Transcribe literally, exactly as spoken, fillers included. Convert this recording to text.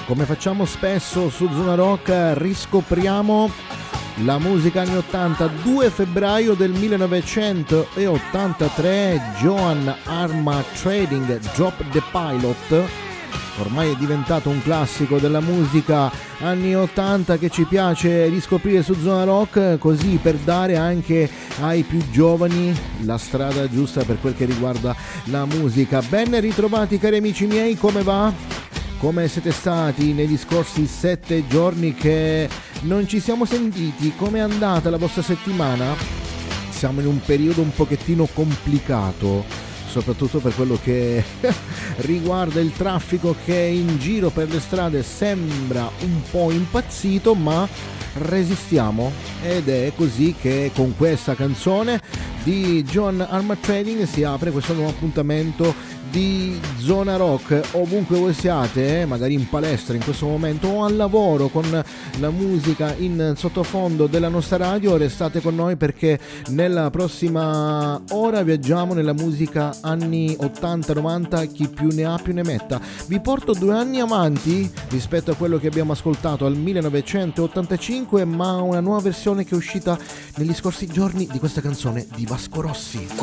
Come facciamo spesso su Zona Rock, riscopriamo la musica anni ottanta. Due febbraio del millenovecentottantatré, Joan Armatrading, Drop the Pilot. Ormai è diventato un classico della musica anni ottanta che ci piace riscoprire su Zona Rock, così per dare anche ai più giovani la strada giusta per quel che riguarda la musica. Ben ritrovati cari amici miei, come va? Come siete stati negli scorsi sette giorni che non ci siamo sentiti? Come è andata la vostra settimana? Siamo in un periodo un pochettino complicato, soprattutto per quello che riguarda il traffico che in giro per le strade sembra un po' impazzito, ma resistiamo, ed è così che con questa canzone di Joan Armatrading si apre questo nuovo appuntamento di Zona Rock. Ovunque voi siate, eh, magari in palestra in questo momento o al lavoro con la musica in sottofondo della nostra radio, restate con noi perché nella prossima ora viaggiamo nella musica anni ottanta novanta, chi più ne ha più ne metta. Vi porto due anni avanti rispetto a quello che abbiamo ascoltato al millenovecentottantacinque, ma una nuova versione che è uscita negli scorsi giorni di questa canzone di Vasco Rossi.